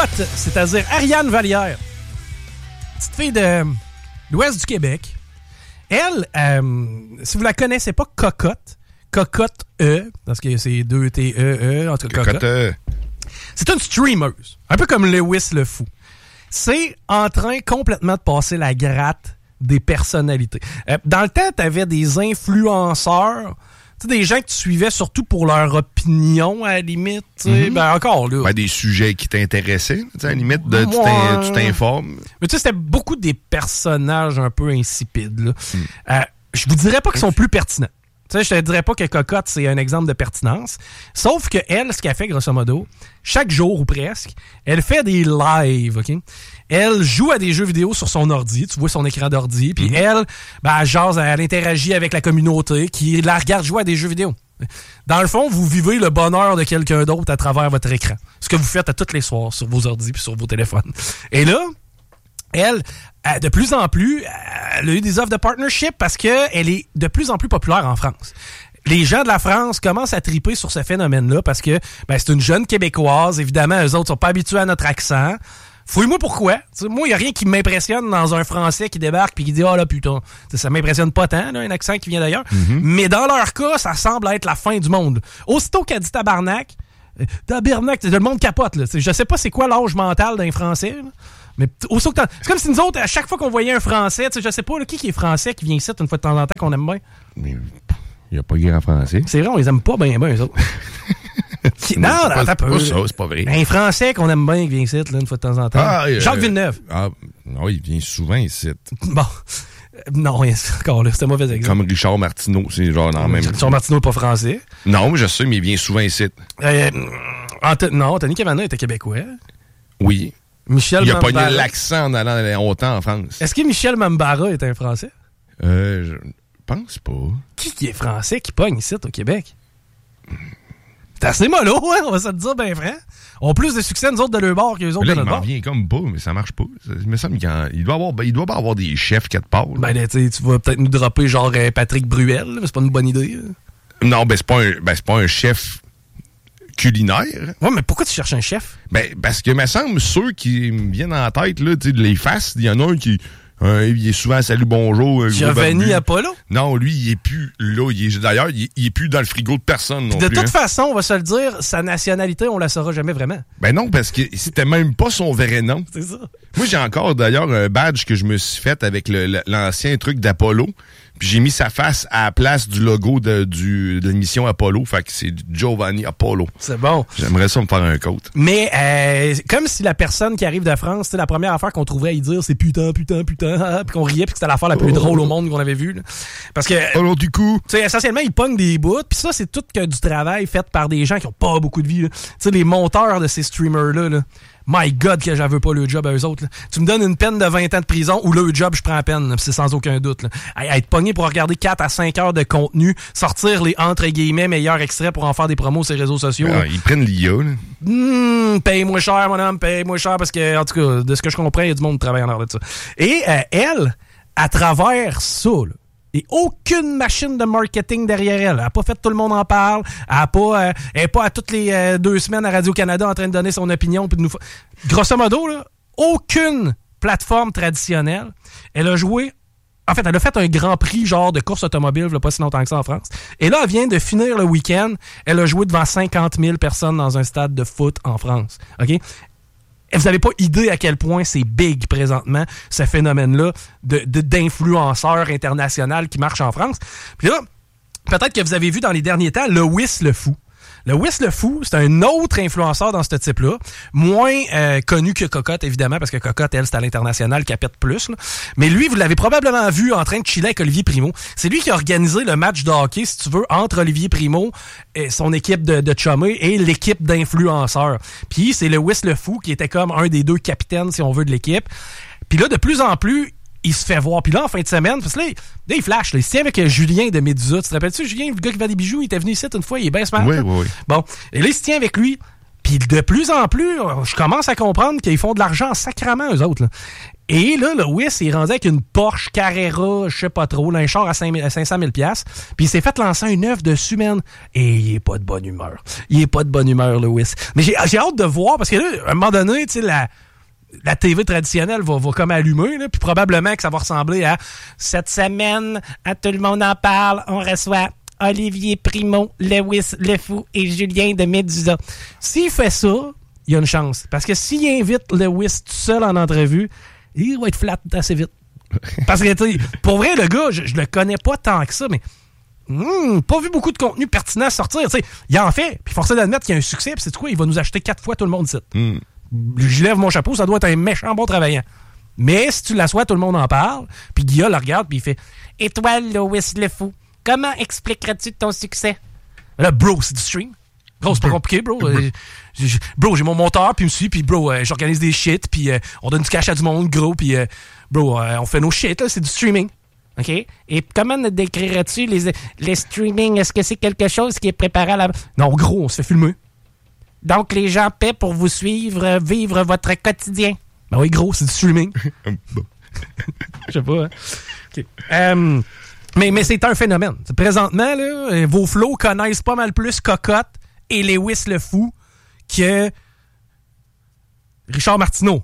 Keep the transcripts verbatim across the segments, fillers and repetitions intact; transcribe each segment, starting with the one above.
Cocotte, c'est-à-dire Ariane Vallière. Petite fille de l'ouest du Québec. Elle, euh, si vous la connaissez pas, Cocotte, Cocotte E, parce que c'est deux T E E, en tout cas Cocotte. Cocotte. C'est une streameuse, un peu comme Lewis le Fou. C'est en train complètement de passer la gratte des personnalités. Euh, dans le temps, t'avais des influenceurs, tu sais, des gens que tu suivais surtout pour leur opinion, à la limite. Mm-hmm. Ben encore, là. Ben, des sujets qui t'intéressaient, à la limite, de, tu, t'in, tu t'informes. Mais tu sais, c'était beaucoup des personnages un peu insipides, là. Mm. Euh, je vous dirais pas qu'ils sont plus pertinents. Tu sais, je te dirais pas que Cocotte, c'est un exemple de pertinence. Sauf que elle, ce qu'elle fait, grosso modo, chaque jour ou presque, elle fait des lives, OK? Elle joue à des jeux vidéo sur son ordi. Tu vois son écran d'ordi. Puis mm-hmm. elle, ben, elle jase, elle interagit avec la communauté qui la regarde jouer à des jeux vidéo. Dans le fond, vous vivez le bonheur de quelqu'un d'autre à travers votre écran. Ce que vous faites à tous les soirs sur vos ordis puis sur vos téléphones. Et là, elle, de plus en plus, elle a eu des offres de partnership parce qu'elle est de plus en plus populaire en France. Les gens de la France commencent à triper sur ce phénomène-là parce que ben, c'est une jeune Québécoise. Évidemment, eux autres sont pas habitués à notre accent. Fouille-moi pourquoi. T'sais, moi, il n'y a rien qui m'impressionne dans un Français qui débarque et qui dit « Ah oh là, putain, t'sais, ça m'impressionne pas tant, là, un accent qui vient d'ailleurs. Mm-hmm. » Mais dans leur cas, ça semble être la fin du monde. Aussitôt qu'elle dit « tabarnak », tabarnak, le monde capote. Là. Je sais pas c'est quoi l'âge mental d'un Français, là. Mais aussitôt que c'est comme si nous autres, à chaque fois qu'on voyait un Français, je sais pas, là, qui, qui est Français qui vient ici une fois de temps en temps qu'on aime bien? Mais il n'y a pas guère en français. C'est vrai, on les aime pas bien, bien, eux autres. Qui, non, non, c'est pas, pas ça, c'est pas vrai. Un Français qu'on aime bien qui vient ici, là, une fois de temps en temps. Ah, euh, Jacques Villeneuve. Ah, non, il vient souvent ici. Bon. Non, encore là, c'est un mauvais exemple. Comme Richard Martineau, c'est genre dans le même... Richard Martineau n'est pas français. Non, mais je sais, mais il vient souvent ici. Euh, Ant- non, Anthony Cavana était québécois. Oui. Michel il a Mambara. pogné l'accent en allant autant en France. Est-ce que Michel Mambara est un Français? Euh, je pense pas. Qui qui est français qui pogne ici au Québec? C'est assez mollo, hein? On va se le dire bien franc. On a plus de succès, nous autres, de leur bord que les autres là, de notre bord. Il m'en vient comme pas, mais ça marche pas. Il me semble qu'il il doit, avoir, il doit pas avoir des chefs quelque part. Là. Ben, tu tu vas peut-être nous dropper genre euh, Patrick Bruel, là, c'est pas une bonne idée. Là. Non, ben c'est pas un, ben, c'est pas un chef culinaire. Ouais, mais pourquoi tu cherches un chef? Ben, parce que, me semble, ceux qui me viennent en tête, là, tu sais, les faces, il y en a un qui... Euh, il est souvent salut bonjour. Giovanni Apollo? Non, lui, il est plus là. Il est, d'ailleurs, il est, il est plus dans le frigo de personne non de plus. toute hein. façon, on va se le dire, sa nationalité, on la saura jamais vraiment. Ben non, parce que c'était même pas son vrai nom. C'est ça. Moi, j'ai encore d'ailleurs un badge que je me suis fait avec le, le, l'ancien truc d'Apollo. Puis j'ai mis sa face à la place du logo de, du, de l'émission Apollo. Fait que c'est Giovanni Apollo. C'est bon. J'aimerais ça me faire un coat. Mais euh, comme si la personne qui arrive de France, c'est la première affaire qu'on trouverait à y dire, c'est putain, putain, putain, puis qu'on riait, puis que c'était l'affaire la plus oh. drôle au monde qu'on avait vue. Là. Parce que... Alors du coup... Tu sais, essentiellement, ils pognent des bouts, puis ça, c'est tout que du travail fait par des gens qui ont pas beaucoup de vie. Tu sais, les monteurs de ces streamers-là, là. My God, que j'avais pas le job à eux autres. Là. Tu me donnes une peine de vingt ans de prison ou le job, je prends la peine. Là, c'est sans aucun doute. Là. À être pogné pour regarder quatre à cinq heures de contenu, sortir les entre guillemets meilleurs extraits pour en faire des promos sur les réseaux sociaux. Ah, ils prennent l'I A. Mmh, paye-moi cher, mon homme, paye-moi cher parce que, en tout cas, de ce que je comprends, il y a du monde qui travaille en ordre de ça. Et euh, elle, à travers ça, là, et aucune machine de marketing derrière elle. Elle n'a pas fait tout le monde en parle. Elle n'a pas, euh, elle est pas à toutes les euh, deux semaines à Radio-Canada en train de donner son opinion. Puis de nous fa... Grosso modo, là, aucune plateforme traditionnelle. Elle a joué... En fait, elle a fait un grand prix genre de course automobile, il n'y a pas si longtemps que ça en France. Et là, elle vient de finir le week-end. Elle a joué devant cinquante mille personnes dans un stade de foot en France. OK? Vous n'avez pas idée à quel point c'est big présentement, ce phénomène-là de, de, d'influenceurs internationaux qui marchent en France. Puis là, peut-être que vous avez vu dans les derniers temps Lewis le Fou. Lewis le Fou, c'est un autre influenceur dans ce type-là, moins euh, connu que Cocotte, évidemment, parce que Cocotte, elle, c'est à l'international qu'elle pète plus. Là. Mais lui, vous l'avez probablement vu en train de chiller avec Olivier Primo. C'est lui qui a organisé le match de hockey, si tu veux, entre Olivier Primo, et son équipe de, de chummés, et l'équipe d'influenceurs. Puis c'est Lewis le Fou qui était comme un des deux capitaines, si on veut, de l'équipe. Puis là, de plus en plus, il se fait voir. Puis là, en fin de semaine, parce que là, là il flash. Là, il se tient avec Julien de Médusa. Tu te rappelles-tu, Julien, le gars qui vend des bijoux, il était venu ici une fois, il est bien smart. Oui, oui, oui. Bon, et là, il se tient avec lui. Puis de plus en plus, je commence à comprendre qu'ils font de l'argent en sacrament, eux autres. Là. Et là, Lewis est rendu avec une Porsche Carrera, je sais pas trop, là, un char à cinq cent mille dollars. Puis il s'est fait lancer une œuvre dessus, man. Et il est pas de bonne humeur. Il est pas de bonne humeur, Lewis. Mais j'ai, j'ai hâte de voir, parce que là, à un moment donné, tu sais, la, la T V traditionnelle va, va comme allumer, là, puis probablement que ça va ressembler à « Cette semaine, à Tout le monde en parle, on reçoit Olivier Primo, Lewis Le Fou et Julien de Médusa. » S'il fait ça, il y a une chance. Parce que s'il invite Lewis tout seul en entrevue, il va être flat assez vite. Parce que, tu sais, pour vrai, le gars, je, je le connais pas tant que ça, mais hmm, pas vu beaucoup de contenu pertinent sortir. Tu sais, il en fait, puis forcé d'admettre qu'il y a un succès, puis c'est quoi, il va nous acheter quatre fois tout le monde ici. Mm. Je lève mon chapeau, ça doit être un méchant bon travaillant. Mais si tu l'assois, tout le monde en parle, puis Guilla le regarde, puis il fait « Et toi, Lewis Le Fou, comment expliquerais-tu ton succès? » Là, bro, c'est du stream. Bro, c'est pas compliqué, bro. Euh, j'ai, bro, j'ai mon monteur, puis il me suit, puis bro, euh, j'organise des shit, puis euh, on donne du cash à du monde, gros, puis euh, bro, euh, on fait nos shit, là, c'est du streaming. OK? Et comment ne décrirais-tu les, les streaming? Est-ce que c'est quelque chose qui est préparé à la... Non, gros, on se fait filmer. Donc, les gens paient pour vous suivre, euh, vivre votre quotidien. Ben oui, gros, c'est du streaming. Je sais pas, hein? OK. Euh, mais, mais c'est un phénomène. Présentement, là, vos flots connaissent pas mal plus Cocotte et Lewis Le Fou que Richard Martineau.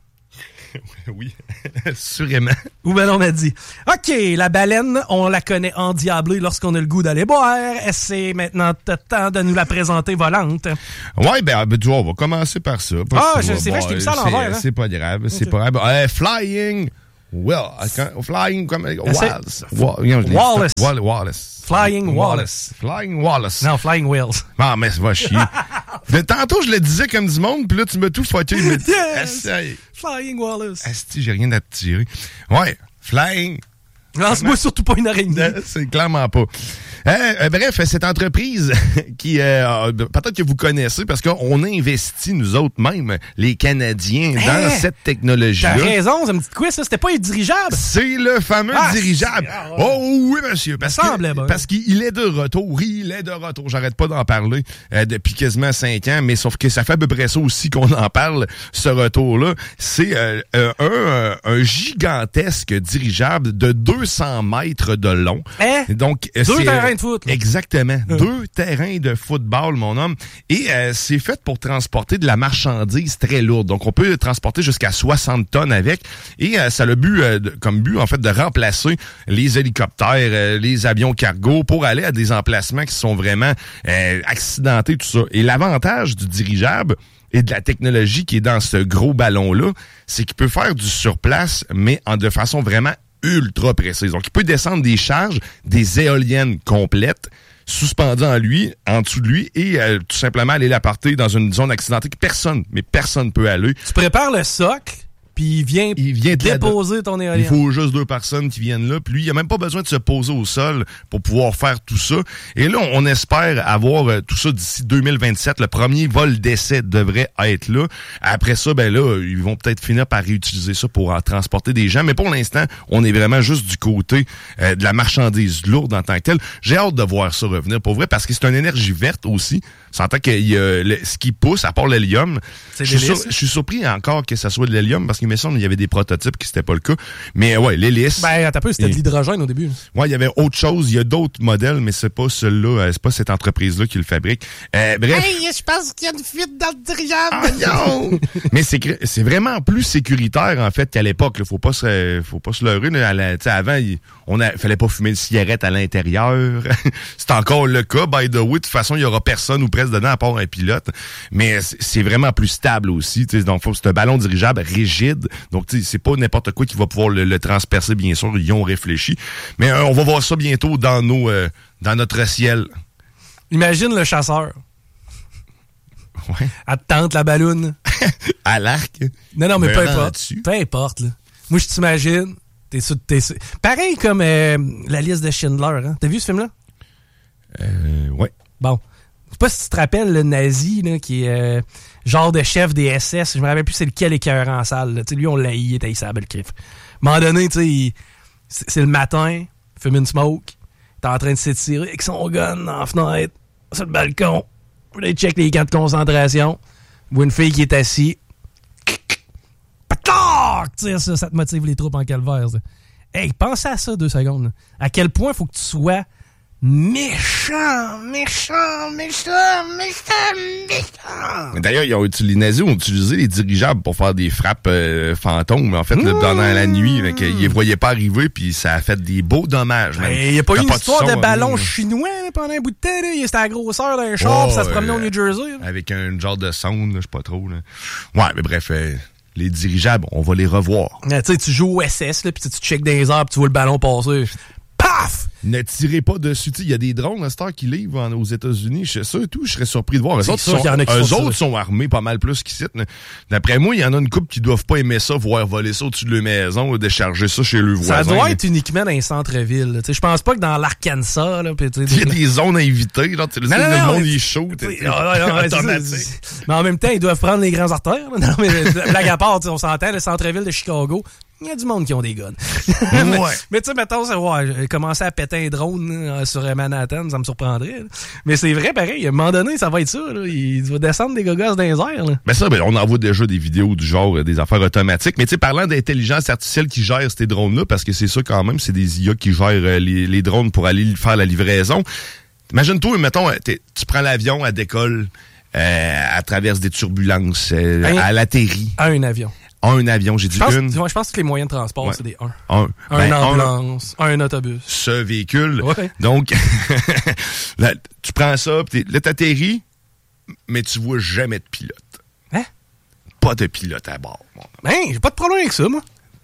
Oui, assurément. Ou ben on a dit. OK, la baleine, on la connaît endiablée lorsqu'on a le goût d'aller boire. C'est maintenant le temps de nous la présenter volante. Ouais, ben, ben tu vois, on va commencer par ça. Ah, je, c'est vrai, je t'ai mis ça à l'envers. C'est, hein? c'est pas grave, c'est okay. pas grave. Euh, flying... Well, flying comme Wallace. Wallace. Wallace. Flying Wallace. Flying Wallace. Non, Flying Wheels. Ah, mais ça va chier. De tantôt, je le disais comme du monde, puis là, tu m'as tout fucké. Yes. Flying Wallace. Asti, j'ai rien à te tirer. Ouais, Flying. Lance-moi surtout pas une araignée. C'est clairement pas. Euh, bref, cette entreprise qui, euh, peut-être que vous connaissez, parce qu'on a investi, nous autres même, les Canadiens, dans hey, cette technologie-là. T'as raison, ça me dit quoi, ça? C'était pas un dirigeable? C'est le fameux ah, dirigeable. Ah, ouais. Oh oui, monsieur. Parce, que, bon. parce qu'il est de retour. Il est de retour. J'arrête pas d'en parler euh, depuis quasiment cinq ans, mais sauf que ça fait à peu près ça aussi qu'on en parle, ce retour-là. C'est euh, euh, un, un gigantesque dirigeable de deux cents mètres de long. Hein? Donc, Deux c'est, terrains de foot. Là. Exactement. Euh. Deux terrains de football, mon homme. Et euh, c'est fait pour transporter de la marchandise très lourde. Donc, on peut transporter jusqu'à soixante tonnes avec. Et euh, ça a le but, euh, de, comme but, en fait, de remplacer les hélicoptères, euh, les avions cargo pour aller à des emplacements qui sont vraiment euh, accidentés, tout ça. Et l'avantage du dirigeable et de la technologie qui est dans ce gros ballon-là, c'est qu'il peut faire du surplace, mais en de façon vraiment ultra précise. Donc, il peut descendre des charges, des éoliennes complètes, suspendues en lui, en dessous de lui, et euh, tout simplement aller la porter dans une zone accidentée que personne, mais personne peut aller. Tu prépares le socle, puis il vient, il vient déposer ton éolienne. Il faut juste deux personnes qui viennent là. Puis lui, il n'a même pas besoin de se poser au sol pour pouvoir faire tout ça. Et là, on espère avoir euh, tout ça d'ici deux mille vingt-sept. Le premier vol d'essai devrait être là. Après ça, ben là, ils vont peut-être finir par réutiliser ça pour en transporter des gens. Mais pour l'instant, on est vraiment juste du côté euh, de la marchandise lourde en tant que telle. J'ai hâte de voir ça revenir pour vrai parce que c'est une énergie verte aussi. C'est en tant que euh, le, ce qui pousse, à part l'hélium. Je suis, sur, je suis surpris encore que ça soit de l'hélium parce qu'il me semble qu'il y avait des prototypes qui c'était pas le cas. Mais ouais, l'hélice. Ben, attends un peu, c'était et, de l'hydrogène au début. Ouais, il y avait autre chose. Il y a d'autres modèles, mais c'est pas celui-là, c'est pas cette entreprise-là qui le fabrique. Euh, bref. Hey, je pense qu'il y a une fuite dans le dirigeable. Ah, non! Mais c'est, c'est vraiment plus sécuritaire, en fait, qu'à l'époque. Là. Faut pas se, faut pas se leurrer. Là. La, avant, il on a, fallait pas fumer une cigarette à l'intérieur. C'est encore le cas, by the way. De toute façon, il y aura personne ou presque dedans à part un pilote. Mais c'est, c'est vraiment plus stable aussi. T'sais. Donc, c'est un ballon dirigeable rigide. Donc, c'est pas n'importe quoi qui va pouvoir le, le transpercer, bien sûr. Ils ont réfléchi. Mais euh, on va voir ça bientôt dans nos, euh, dans notre ciel. Imagine le chasseur. Ouais. À te tente la balloune. À l'arc. Non, non, mais peu importe. Dessus. Peu importe, là. Moi, je t'imagine. T'es sur, t'es sur. Pareil comme euh, la liste de Schindler, hein. T'as vu ce film-là? Euh, ouais. Bon. Je sais pas si tu te rappelles le nazi, là, qui est euh, genre de chef des S S. Je me rappelle plus c'est lequel écœur en salle. Tu sais, lui, on l'a haï, il était haïssable, le kiff. À un moment donné, tu sais, il... c'est, c'est le matin, il fume une smoke, il est en train de s'étirer avec son gun dans la fenêtre, sur le balcon. Là, il check les camps de concentration. Ou une fille qui est assise. Patac! Tire ça, ça te motive les troupes en calvaire. Ça. Hey, pense à ça deux secondes. Là. À quel point il faut que tu sois méchant, méchant, méchant, méchant, méchant. D'ailleurs, ils ont utilisé, les nazis ont utilisé les dirigeables pour faire des frappes euh, fantômes. En fait, mmh. là, pendant la nuit, là, ils les voyaient pas arriver, puis ça a fait des beaux dommages. Il n'y a pas eu une histoire de, de ballon chinois là, pendant un bout de temps. Là. C'était la grosseur d'un char, oh, puis ça se promenait euh, au New Jersey. Là. Avec un genre de sonde, je sais pas trop. Là. Ouais, mais bref... Euh, les dirigeables, on va les revoir. Tu sais, tu joues au S S, là, puis tu checkes dans les airs, puis tu vois le ballon passer. Paf! Ne tirez pas dessus. Il y a des drones à cette heure qui livrent en, aux États-Unis. Je sais ça et tout, je serais surpris de voir. Eux autres, sont, eux autres sont armés pas mal plus qu'ici. D'après moi, il y en a une couple qui doivent pas aimer ça, voir voler ça au-dessus de leur maison ou décharger ça chez le voisin. Ça doit être uniquement dans les centres-villes. Je pense pas que dans l'Arkansas... Il y a des zones invitées. Là, non, non, le monde est chaud. Mais en même temps, ils doivent prendre les grands artères. Là. Non, mais blague à part, on s'entend, le centre-ville de Chicago... Il y a du monde qui ont des guns. mais ouais. mais tu sais, mettons, c'est, ouais, commencer à péter un drone là, sur Manhattan, ça me surprendrait. Là. Mais c'est vrai, pareil, à un moment donné, ça va être ça. Là. Il va descendre des gogosses dans les airs. Là. Ben ça, ben, on en voit déjà des vidéos du genre, euh, des affaires automatiques. Mais tu sais, parlant d'intelligence artificielle qui gère ces drones-là, parce que c'est ça quand même, c'est des I A qui gèrent euh, les, les drones pour aller faire la livraison. Imagine-toi, mettons, tu prends l'avion, elle décolle, euh, elle traverse des turbulences, euh, un, elle atterrit. Un avion. Un avion, j'ai dit je pense, une. Je pense que les moyens de transport, ouais. c'est des un. Un. Un ben, ambulance, un, un autobus. Ce véhicule. Ouais. Donc, là, tu prends ça, pis là, t'atterris, mais tu vois jamais de pilote. Hein? Pas de pilote à bord. Ben, j'ai pas de problème avec ça, moi.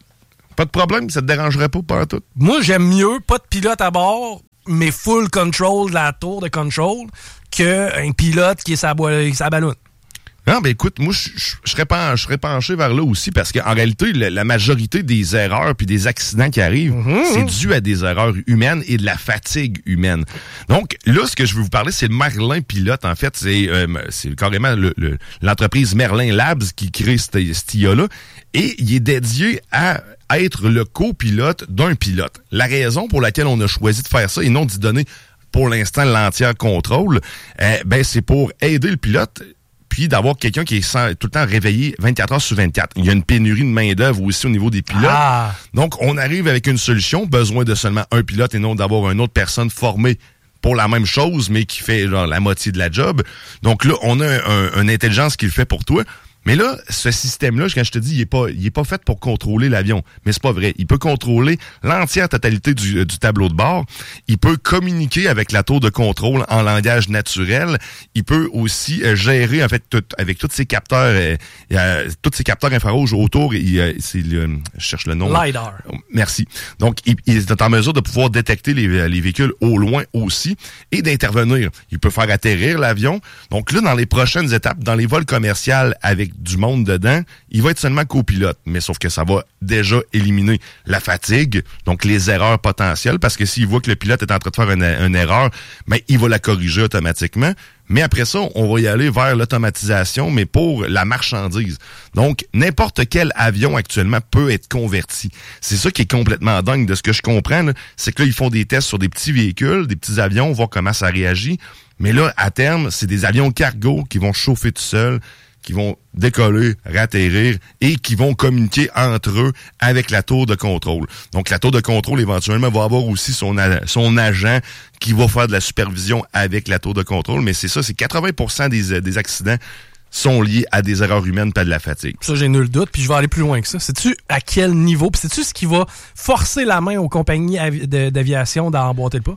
Pas de problème, ça te dérangerait pas, pas tout. Moi, j'aime mieux pas de pilote à bord, mais full control de la tour de control, qu'un pilote qui est sa, sa ballonne. Non, ben écoute, moi, je, je, je, serais pen, je serais penché vers là aussi parce qu'en réalité, la, la majorité des erreurs puis des accidents qui arrivent, mm-hmm. c'est dû à des erreurs humaines et de la fatigue humaine. Donc, là, ce que je veux vous parler, c'est le Merlin Pilote. En fait, c'est euh, c'est carrément le, le, l'entreprise Merlin Labs qui crée cette, cette I A-là et il est dédié à être le copilote d'un pilote. La raison pour laquelle on a choisi de faire ça et non d'y donner pour l'instant l'entière contrôle, euh, ben c'est pour aider le pilote puis d'avoir quelqu'un qui est sans, tout le temps réveillé vingt-quatre heures sur vingt-quatre. Il y a une pénurie de main-d'œuvre aussi au niveau des pilotes. Ah. Donc, on arrive avec une solution, besoin de seulement un pilote et non d'avoir une autre personne formée pour la même chose, mais qui fait genre, la moitié de la job. Donc là, on a un, un, une intelligence qui le fait pour toi. Mais là, ce système-là, quand je te dis, il est pas, il est pas fait pour contrôler l'avion. Mais c'est pas vrai. Il peut contrôler l'entière totalité du, du tableau de bord. Il peut communiquer avec la tour de contrôle en langage naturel. Il peut aussi euh, gérer, en fait, tout, avec tous ces capteurs, euh, euh, tous ces capteurs infrarouges autour. Il, euh, c'est le, je cherche le nom. LiDAR. Merci. Donc, il, il est en mesure de pouvoir détecter les, les véhicules au loin aussi et d'intervenir. Il peut faire atterrir l'avion. Donc là, dans les prochaines étapes, dans les vols commerciaux avec du monde dedans, il va être seulement copilote. Mais sauf que ça va déjà éliminer la fatigue, donc les erreurs potentielles, parce que s'il voit que le pilote est en train de faire une, une erreur, ben, il va la corriger automatiquement. Mais après ça, on va y aller vers l'automatisation, mais pour la marchandise. Donc, n'importe quel avion actuellement peut être converti. C'est ça qui est complètement dingue de ce que je comprends, là. C'est que là, ils font des tests sur des petits véhicules, des petits avions, voir comment ça réagit. Mais là, à terme, c'est des avions cargo qui vont chauffer tout seuls, qui vont décoller, ratterrir et qui vont communiquer entre eux avec la tour de contrôle. Donc, la tour de contrôle, éventuellement, va avoir aussi son, a- son agent qui va faire de la supervision avec la tour de contrôle. Mais c'est ça, c'est quatre-vingts pour cent des, des accidents sont liés à des erreurs humaines pas de la fatigue. Ça, j'ai nul doute, puis je vais aller plus loin que ça. Sais-tu à quel niveau? Puis sais-tu ce qui va forcer la main aux compagnies avi- de, d'aviation d'emboîter le pas?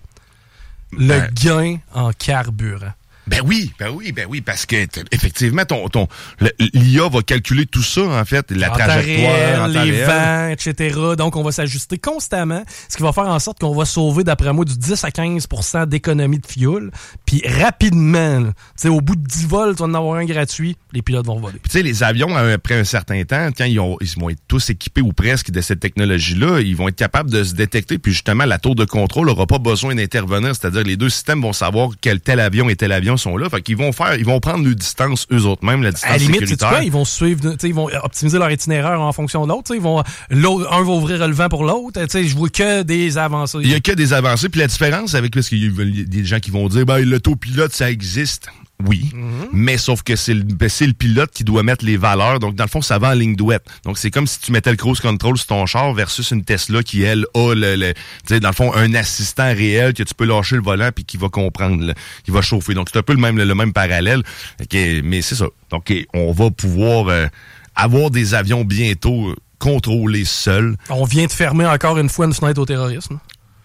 Le ben, gain en carburant. Ben oui, ben oui, ben oui, parce que effectivement, ton, ton, l'I A va calculer tout ça, en fait, la en trajectoire, réel, en les réel. vents, et cetera. Donc, on va s'ajuster constamment, ce qui va faire en sorte qu'on va sauver, d'après moi, du dix à quinze pour cent d'économie de fuel. Puis rapidement, tu sais, au bout de dix vols, tu vas en avoir un gratuit, les pilotes vont voler. Puis tu sais, les avions, après un certain temps, quand ils, ont, ils vont être tous équipés ou presque de cette technologie-là, ils vont être capables de se détecter, puis justement, la tour de contrôle n'aura pas besoin d'intervenir, c'est-à-dire les deux systèmes vont savoir quel tel avion et tel avion sont là. Fait qu'ils vont faire, ils vont prendre leur distance eux autres mêmes, la distance à la limite, sécuritaire. Quoi, ils vont suivre, ils vont optimiser leur itinéraire en fonction de l'autre. Ils vont, l'autre, un va ouvrir le vent pour l'autre. Je vois que des avancées. Il y a que des avancées. Puis la différence avec, parce qu'il y a des gens qui vont dire, ben l'autopilote, ça existe. Oui, mm-hmm. mais sauf que c'est le, c'est le pilote qui doit mettre les valeurs. Donc, dans le fond, ça va en ligne douette. Donc, c'est comme si tu mettais le cruise control sur ton char versus une Tesla qui, elle, a, le, le tu sais, dans le fond, un assistant réel que tu peux lâcher le volant puis qui va comprendre, là, qui va chauffer. Donc, c'est un peu le même, le, le même parallèle. Okay, mais c'est ça. Donc, okay, on va pouvoir euh, avoir des avions bientôt euh, contrôlés seuls. On vient de fermer encore une fois une fenêtre au terrorisme.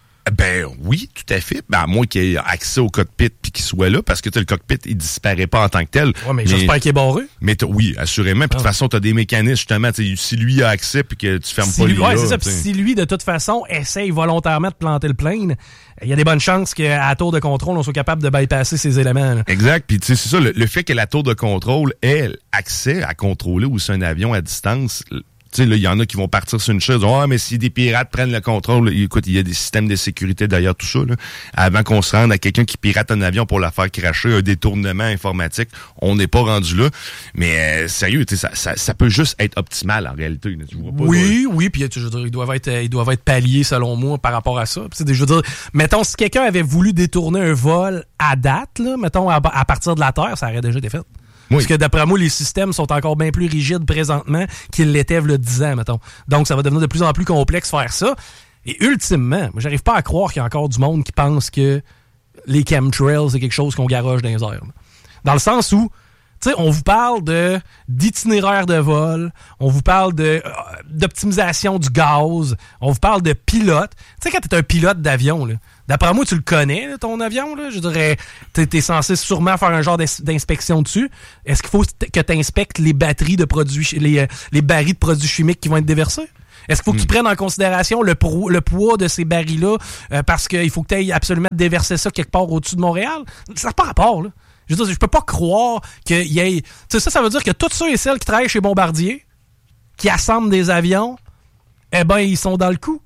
Ben oui, tout à fait. Ben, à moins qu'il ait accès au cockpit puis qu'il soit là, parce que le cockpit, il disparaît pas en tant que tel. Ouais, mais, mais j'espère qu'il est barré. Mais oui, assurément. Puis de toute façon, tu as des mécanismes, justement. Si lui a accès puis que tu fermes si pas lui, les ouais, là. c'est ça. Puis si lui, de toute façon, essaye volontairement de planter le plane, il y a des bonnes chances qu'à la tour de contrôle, on soit capable de bypasser ces éléments. Là. Exact. Puis tu sais, c'est ça, le, le fait que la tour de contrôle ait accès à contrôler aussi un avion à distance. Tu sais, là, il y en a qui vont partir sur une chaise. Ah, oh, mais si des pirates prennent le contrôle, écoute, il y a des systèmes de sécurité derrière tout ça, là. Avant qu'on se rende à quelqu'un qui pirate un avion pour la faire crasher, un détournement informatique, on n'est pas rendu là. Mais euh, sérieux, tu sais, ça, ça, ça peut juste être optimal en réalité. Tu vois pas, oui, là. Oui, puis je veux dire, ils doivent être, ils doivent être palliés selon moi par rapport à ça. Puis, je veux dire, mettons, si quelqu'un avait voulu détourner un vol à date, là, mettons, à, à partir de la Terre, ça aurait déjà été fait. Oui. Parce que d'après moi, les systèmes sont encore bien plus rigides présentement qu'ils l'étaient il y a dix ans, mettons. Donc, ça va devenir de plus en plus complexe faire ça. Et ultimement, moi, j'arrive pas à croire qu'il y a encore du monde qui pense que les chemtrails, c'est quelque chose qu'on garoche dans les airs. Dans le sens où, tu sais, on vous parle de d'itinéraire de vol, on vous parle de euh, d'optimisation du gaz, on vous parle de pilote. Tu sais, quand t'es un pilote d'avion, là, d'après moi, tu le connais, là, ton avion, là. Je dirais, t'es, t'es censé sûrement faire un genre d'inspection dessus. Est-ce qu'il faut que tu inspectes les batteries de produits, les, les barils de produits chimiques qui vont être déversés? Est-ce qu'il faut que tu prennes en considération le, pro, le poids de ces barils-là euh, parce qu'il faut que tu ailles absolument déverser ça quelque part au-dessus de Montréal? Ça n'a pas rapport, là. Je veux dire, je peux pas croire qu'il y ait... Tu sais, ça, ça veut dire que tous ceux et celles qui travaillent chez Bombardier, qui assemblent des avions, eh ben, ils sont dans le coup.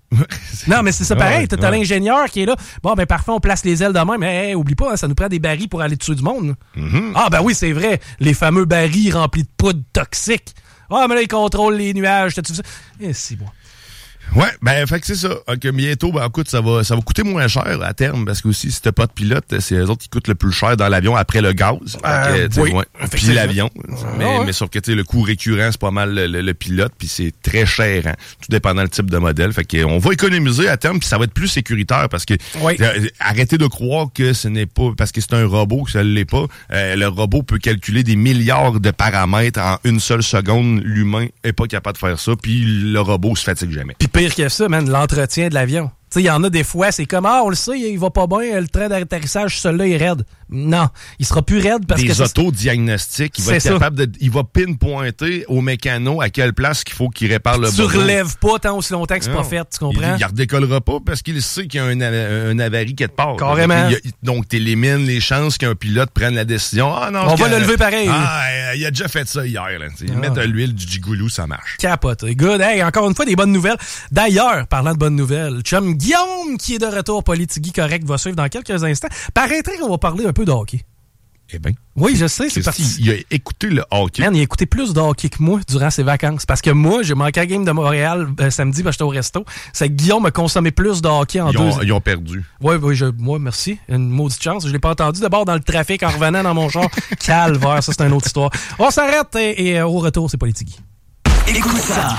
Non, mais c'est ça pareil. T'as ouais. l'ingénieur qui est là. Bon, ben parfait, on place les ailes de même. Mais hey, oublie pas, hein, ça nous prend des barils pour aller dessus du monde. Mm-hmm. Ah, ben oui, c'est vrai. Les fameux barils remplis de poudre toxique. Ah, mais là, ils contrôlent les nuages. T'as-tu vu ça? Eh, c'est bon. Ouais, ben fait que c'est ça. Okay, bientôt, ben écoute, ça va ça va coûter moins cher à terme parce que aussi si t'as pas de pilote, c'est eux autres qui coûtent le plus cher dans l'avion après le gaz. Euh, que, oui, ouais, puis l'avion. Mais, ouais. mais sauf que tu sais le coût récurrent, c'est pas mal le, le, le pilote, puis c'est très cher, hein, tout dépendant le type de modèle. Fait que on va économiser à terme, puis ça va être plus sécuritaire parce que oui. euh, arrêtez de croire que ce n'est pas parce que c'est un robot que ça l'est pas. Euh, le robot peut calculer des milliards de paramètres en une seule seconde. L'humain est pas capable de faire ça, puis le robot se fatigue jamais. Puis pire que ça, man, l'entretien de l'avion. Tu sais, il y en a des fois, c'est comme, ah, on le sait, il va pas bien, le train d'atterrissage, celui-là est raide. Non, il sera plus raide parce des que... Des autodiagnostics, il va être capable de... Il va pinpointer au mécano à quelle place qu'il faut qu'il répare le Tu ballon. relèves pas tant aussi longtemps que c'est non. pas fait, tu comprends? Il ne redécollera pas parce qu'il sait qu'il y a un, un avarie quelque part. Carrément. Donc, il, donc tu élimines les chances qu'un pilote prenne la décision. Ah non, on va le lever pareil. Ah, il a déjà fait ça hier. Là. Ah. Mettre de l'huile, du gigoulou, ça marche. Capote. Good. Hey, encore une fois, des bonnes nouvelles. D'ailleurs, parlant de bonnes nouvelles, chum Guillaume, qui est de retour Politigui correct, va suivre dans quelques instants. Paraîtrait qu'on va parler un peu de hockey. Eh bien. Oui, je sais, c'est parce qu'il a écouté le hockey. Man, il a écouté plus de hockey que moi durant ses vacances. Parce que moi, j'ai manqué la game de Montréal euh, samedi parce que j'étais au resto. C'est que Guillaume a consommé plus de hockey en ils deux... Ont, ils ont perdu. Oui, oui, je, moi, merci. Une maudite chance. Je l'ai pas entendu d'abord dans le trafic en revenant dans mon char. Calvaire, ça, c'est une autre histoire. On s'arrête et, et euh, au retour, c'est Politigui. Écoute ça.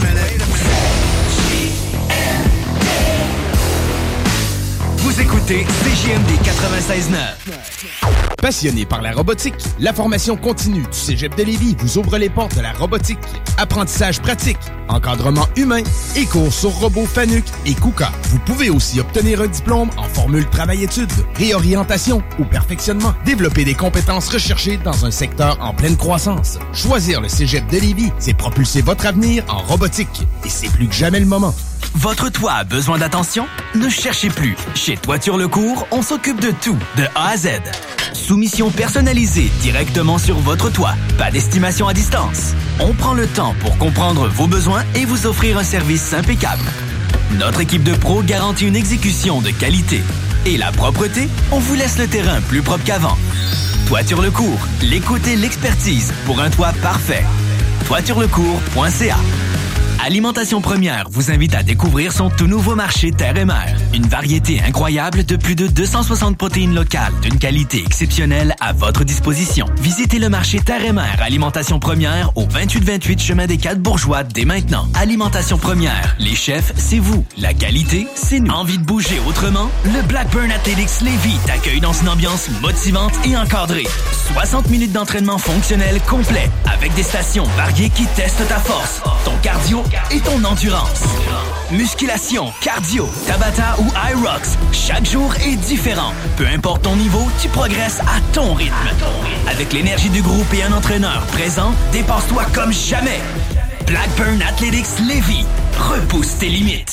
Vous écoutez C J M D quatre-vingt-seize neuf. Passionné par la robotique, la formation continue du Cégep de Lévis vous ouvre les portes de la robotique. Apprentissage pratique, encadrement humain et cours sur robots Fanuc et Kuka. Vous pouvez aussi obtenir un diplôme en formule travail-études, réorientation ou perfectionnement. Développer des compétences recherchées dans un secteur en pleine croissance. Choisir le Cégep de Lévis, c'est propulser votre avenir en robotique. Et c'est plus que jamais le moment. Votre toit a besoin d'attention? Ne cherchez plus. Chez Toiture Lecourt, on s'occupe de tout, de A à Z. Soumission personnalisée directement sur votre toit. Pas d'estimation à distance. On prend le temps pour comprendre vos besoins et vous offrir un service impeccable. Notre équipe de pros garantit une exécution de qualité. Et la propreté, on vous laisse le terrain plus propre qu'avant. Toiture Lecourt, l'écoute et l'expertise pour un toit parfait. toiture lecourt point c a. Alimentation Première vous invite à découvrir son tout nouveau marché Terre et Mer. Une variété incroyable de plus de deux cent soixante protéines locales d'une qualité exceptionnelle à votre disposition. Visitez le marché Terre et Mer Alimentation Première au vingt-huit vingt-huit chemin des Quatre Bourgeois dès maintenant. Alimentation Première, les chefs, c'est vous. La qualité, c'est nous. Envie de bouger autrement? Le Blackburn Athletics Lévis t'accueille dans une ambiance motivante et encadrée. soixante minutes d'entraînement fonctionnel complet avec des stations variées qui testent ta force, ton cardio et ton endurance. Musculation, cardio, Tabata ou Hyrox, chaque jour est différent. Peu importe ton niveau, tu progresses à ton rythme. Avec l'énergie du groupe et un entraîneur présent, dépasse-toi comme jamais. Blackburn Athletics Lévis, repousse tes limites.